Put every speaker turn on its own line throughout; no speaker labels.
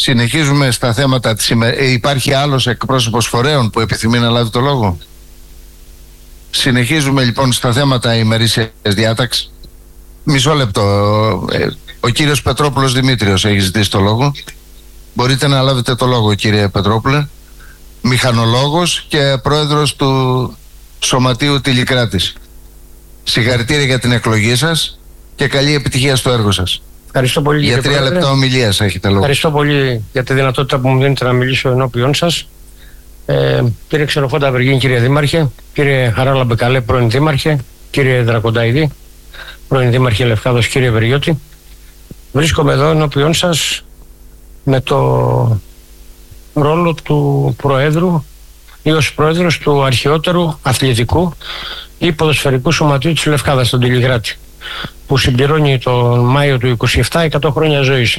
Συνεχίζουμε στα θέματα της Υπάρχει άλλος εκπρόσωπος φορέων που επιθυμεί να λάβει το λόγο? Συνεχίζουμε λοιπόν στα θέματα ημερήσιας διάταξης. Μισό λεπτό. Ο κύριος Πετρόπουλος Δημήτριος έχει ζητήσει το λόγο. Μπορείτε να λάβετε το λόγο, κύριε Πετρόπουλε. Μηχανολόγος και πρόεδρος του Σωματείου Τηλικράτης. Συγχαρητήρια για την εκλογή σας και καλή επιτυχία στο έργο σας.
Ευχαριστώ πολύ.
Για 3 λεπτά ομιλίας έχετε λόγο.
Ευχαριστώ πολύ για τη δυνατότητα που μου δίνετε να μιλήσω ενώπιον σας. Κύριε Ξενοφόντα Βεργίνη, κύριε Δήμαρχε, κύριε Χαράλα Μπεκαλέ, πρώην Δήμαρχε, κύριε Δρακονταίδη, πρώην Δήμαρχε Λευκάδος, κύριε Βεριώτη. Βρίσκομαι εδώ ενώπιον σας με το ρόλο του Προέδρου ή ως Πρόεδρος του αρχαιότερου αθλητικού ή ποδοσφαιρικού σωματείου της Λευκάδας, στον Τηλικράτη, που συμπληρώνει τον Μάιο του 27 100 χρόνια ζωής.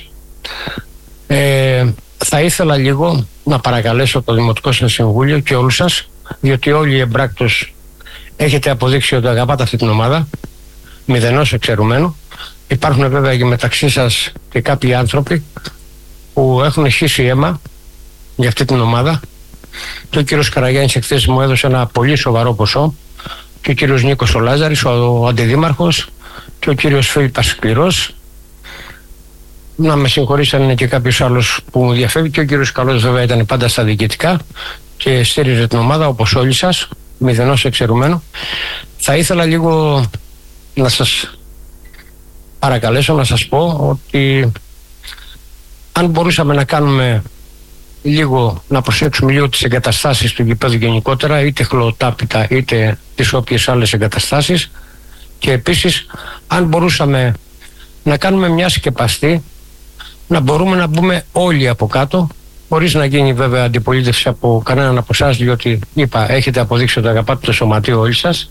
Θα ήθελα λίγο να παρακαλέσω το Δημοτικό σας Συμβούλιο και όλους σας, διότι όλοι εμπράκτος έχετε αποδείξει ότι αγαπάτε αυτή την ομάδα, μηδενός εξαιρουμένου. Υπάρχουν βέβαια και μεταξύ σας και κάποιοι άνθρωποι που έχουν χύσει αίμα για αυτή την ομάδα. Και ο κύριος Καραγιάννης εχθές μου έδωσε ένα πολύ σοβαρό ποσό, και ο κύριος Νίκος ο Λάζαρης, ο αντιδήμαρχος, και ο κύριος Φίλιππας Σκληρός. Να με συγχωρήσει αν είναι και κάποιος άλλος που μου διαφεύγει. Και ο κύριος Καλός βέβαια ήταν πάντα στα διοικητικά και στήριζε την ομάδα όπως όλοι σας, μηδενός εξαιρουμένου. Θα ήθελα λίγο να σας παρακαλέσω να σας πω ότι αν μπορούσαμε να κάνουμε λίγο, να προσέξουμε λίγο τις εγκαταστάσεις του γηπέδου γενικότερα, είτε χλωτάπητα είτε τις όποιες άλλες εγκαταστάσεις, και επίσης αν μπορούσαμε να κάνουμε μια σκεπαστή, να μπορούμε να μπούμε όλοι από κάτω, χωρίς να γίνει βέβαια αντιπολίτευση από κανέναν από εσάς, διότι είπα, έχετε αποδείξει ότι αγαπάτε το σωματείο όλοι σας,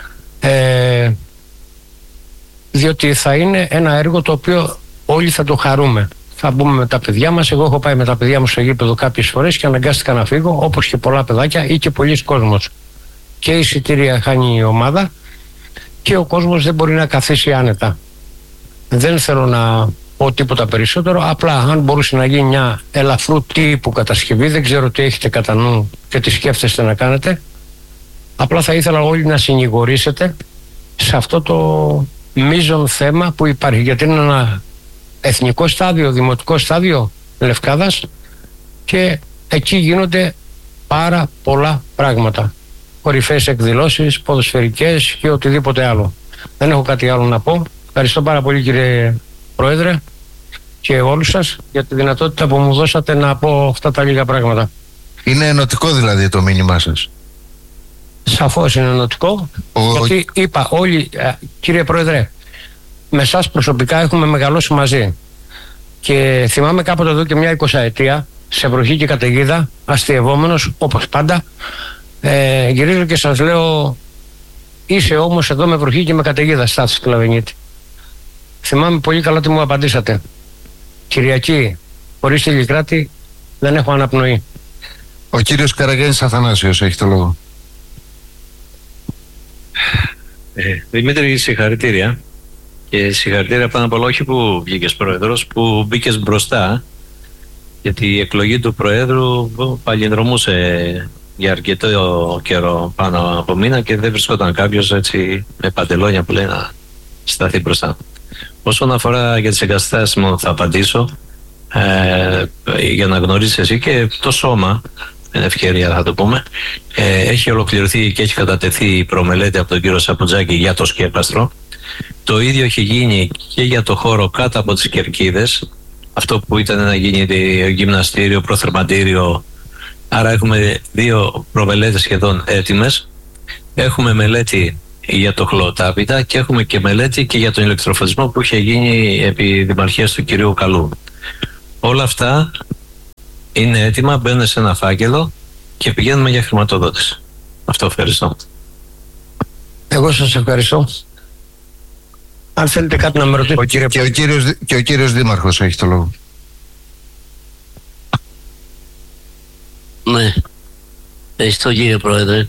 διότι θα είναι ένα έργο το οποίο όλοι θα το χαρούμε. Θα μπούμε με τα παιδιά μας. Εγώ έχω πάει με τα παιδιά μου στο γήπεδο κάποιες φορές και αναγκάστηκα να φύγω, όπως και πολλά παιδάκια ή και πολλοί κόσμος. Και η εισιτήρια χάνει η ομάδα και ο κόσμος δεν μπορεί να καθίσει άνετα. Δεν θέλω να πω τίποτα περισσότερο, απλά αν μπορούσε να γίνει μια ελαφρού τύπου κατασκευή, δεν ξέρω τι έχετε κατά νου και τι σκέφτεστε να κάνετε. Απλά θα ήθελα όλοι να συνηγορήσετε σε αυτό το μείζον θέμα που υπάρχει, γιατί είναι ένα εθνικό στάδιο, δημοτικό στάδιο Λευκάδας, και εκεί γίνονται πάρα πολλά πράγματα. Κορυφαίες εκδηλώσεις, ποδοσφαιρικές και οτιδήποτε άλλο. Δεν έχω κάτι άλλο να πω. Ευχαριστώ πάρα πολύ, κύριε Πρόεδρε, και όλους σας για τη δυνατότητα που μου δώσατε να πω αυτά τα λίγα πράγματα.
Είναι ενωτικό δηλαδή το μήνυμά σας?
Σαφώς είναι ενωτικό, γιατί είπα όλοι, κύριε Πρόεδρε, με εσάς προσωπικά έχουμε μεγαλώσει μαζί, και θυμάμαι κάποτε εδώ και μια 20ετία, σε βροχή και καταιγίδα, αστειευόμενος όπως πάντα, γυρίζω και σας λέω, είσαι όμως εδώ με βροχή και με καταιγίδα, Στάθης Κλαβενίτη. Θυμάμαι πολύ καλά τι μου απαντήσατε. Κυριακή, χωρίς Τηλικράτη δεν έχω αναπνοή.
Ο κύριος Καραγιάννης Αθανάσιος έχει το λόγο.
Δημήτρη, συγχαρητήρια. Και συγχαρητήρια πάνω απ' όλα, όχι που βγήκες πρόεδρος, που μπήκες μπροστά, γιατί η εκλογή του προέδρου παλινδρομούσε για αρκετό καιρό, πάνω από μήνα, και δεν βρισκόταν κάποιος έτσι με παντελόνια που λέει να σταθεί μπροστά. Όσον αφορά για τις εγκαταστάσεις μου θα απαντήσω, για να γνωρίσεις εσύ και το σώμα, την ευκαιρία θα το πούμε, έχει ολοκληρωθεί και έχει κατατεθεί η προμελέτη από τον κύριο Σαπουτζάκη για το σκέπαστρο. Το ίδιο έχει γίνει και για το χώρο κάτω από τις κερκίδες, αυτό που ήταν να γίνει γυμναστήριο, προθερμαντήριο. Άρα έχουμε 2 προμελέτες σχεδόν έτοιμες. Έχουμε μελέτη για το χλωτάπητα και έχουμε και μελέτη και για τον ηλεκτροφωτισμό που είχε γίνει επί δημαρχίας του κυρίου Καλού. Όλα αυτά είναι έτοιμα, μπαίνουν σε ένα φάκελο και πηγαίνουμε για χρηματοδότηση. Αυτό, ευχαριστώ.
Εγώ σας ευχαριστώ. Αν θέλετε κάτι να με ρωτήσετε,
και ο κύριος Δήμαρχος έχει το λόγο.
Ναι, ευχαριστώ κύριε Πρόεδρε.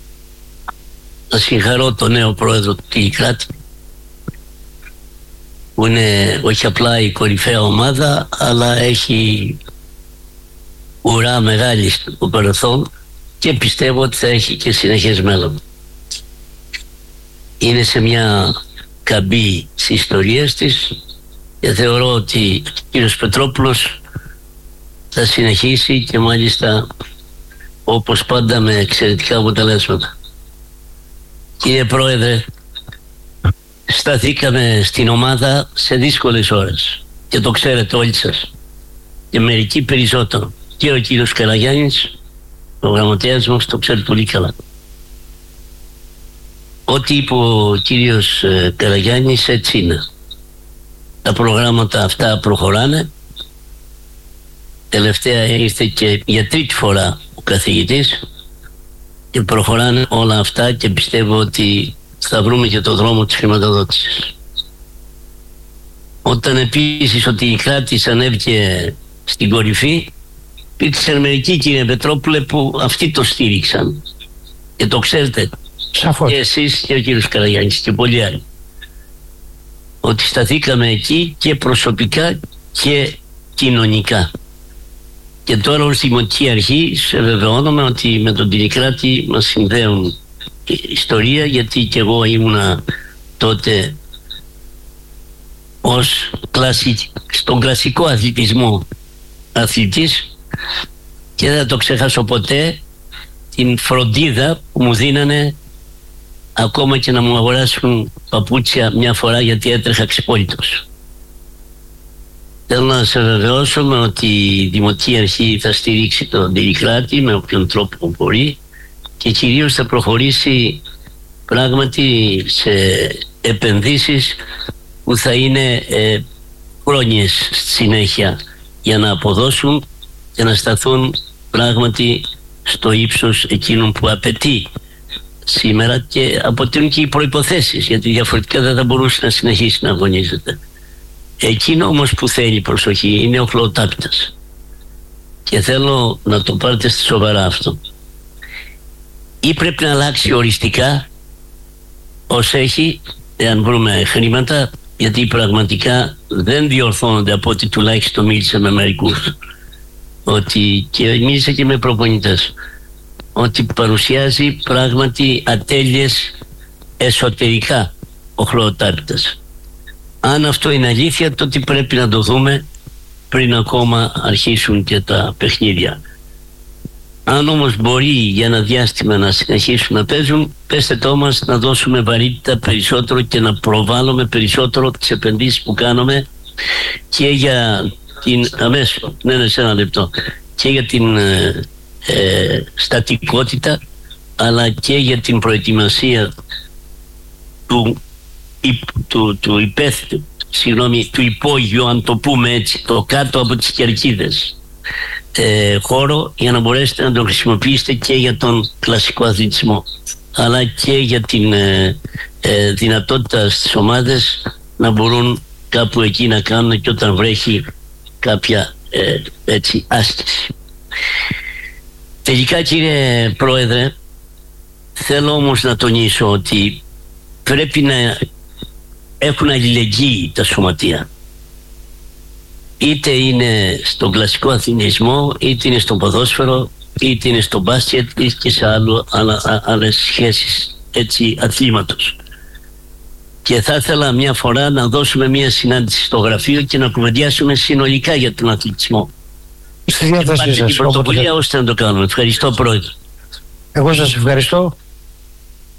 Να συγχαρώ τον νέο πρόεδρο του Τηλικράτη. που είναι όχι απλά η κορυφαία ομάδα, αλλά έχει ουρά μεγάλη στο παρελθόν και πιστεύω ότι θα έχει και συνεχές μέλλον. Είναι σε μια καμπή της ιστορίας της και θεωρώ ότι ο κύριος Πετρόπουλος θα συνεχίσει και μάλιστα όπως πάντα με εξαιρετικά αποτελέσματα. Κύριε Πρόεδρε, σταθήκαμε στην ομάδα σε δύσκολες ώρες και το ξέρετε όλοι σας και μερικοί περισσότερο. Και ο κύριος Καραγιάννης, ο γραμματέας μας, το ξέρει πολύ καλά. Ό,τι είπε ο κύριος Καραγιάννης έτσι είναι. Τα προγράμματα αυτά προχωράνε. Τελευταία ήρθε και για τρίτη φορά ο καθηγητής και προχωράνε όλα αυτά και πιστεύω ότι θα βρούμε και το δρόμο της χρηματοδότησης. Όταν επίσης ότι η Κράτης ανέβηκε στην κορυφή, υπήρξαν μερικοί, κύριε Πετρόπουλε, που αυτοί το στήριξαν και το ξέρετε.
Σαφώς.
Και εσείς και ο κύριος Καραγιάννης και πολλοί άλλοι, ότι σταθήκαμε εκεί και προσωπικά και κοινωνικά. Και τώρα ως Δημοτική Αρχή σε βεβαιώνομαι ότι με τον Τηλικράτη μας συνδέουν ιστορία, γιατί και εγώ ήμουνα τότε στον κλασικό αθλητισμό αθλητής και δεν θα το ξεχάσω ποτέ την φροντίδα που μου δίνανε ακόμα και να μου αγοράσουν παπούτσια μια φορά γιατί έτρεχα ξεπόλυτος. Θέλω να σε βεβαιώσω ότι η Δημοτική Αρχή θα στηρίξει τον Τηλικράτη με όποιον τρόπο μπορεί και κυρίως θα προχωρήσει πράγματι σε επενδύσεις που θα είναι χρόνιες στη συνέχεια για να αποδώσουν και να σταθούν πράγματι στο ύψος εκείνων που απαιτεί σήμερα και αποτελούν και οι προϋποθέσεις, γιατί διαφορετικά δεν θα μπορούσε να συνεχίσει να αγωνίζεται. Εκείνο όμως που θέλει προσοχή είναι ο χλωοτάπητας και θέλω να το πάρετε στη σοβαρά αυτό. Ή πρέπει να αλλάξει οριστικά ως έχει, εάν βρούμε χρήματα, γιατί πραγματικά δεν διορθώνονται, από ό,τι τουλάχιστον μίλησα με μερικούς, ότι και μίλησα και με προπονητές, ότι παρουσιάζει πράγματι ατέλειες εσωτερικά ο χλωοτάπητας. Αν αυτό είναι αλήθεια, τότε πρέπει να το δούμε πριν ακόμα αρχίσουν και τα παιχνίδια. Αν όμως μπορεί για ένα διάστημα να συνεχίσουν να παίζουν, πέστε το μας να δώσουμε βαρύτητα περισσότερο και να προβάλλουμε περισσότερο τις επενδύσεις που κάνουμε και για την σε ένα λεπτό, και για την στατικότητα, αλλά και για την προετοιμασία του υπόγειου, αν το πούμε έτσι, το κάτω από τις κερκίδες χώρο, για να μπορέσετε να το χρησιμοποιήσετε και για τον κλασικό αθλητισμό, αλλά και για την δυνατότητα στις ομάδες να μπορούν κάπου εκεί να κάνουν και όταν βρέχει κάποια έτσι άσκηση. Τελικά, κύριε Πρόεδρε, θέλω όμως να τονίσω ότι πρέπει να έχουν αλληλεγγύη τα σωματεία. Είτε είναι στον κλασικό αθλητισμό, είτε είναι στο ποδόσφαιρο, είτε είναι στο μπάσκετ και σε άλλες σχέσεις έτσι αθλήματος. Και θα ήθελα μια φορά να δώσουμε μια συνάντηση στο γραφείο και να κουβεντιάσουμε συνολικά για τον αθλητισμό.
Στη διάθεσή σας.
Την πρωτοβουλία ώστε να το κάνουμε. Ευχαριστώ, Πρόεδρε.
Εγώ σας ευχαριστώ.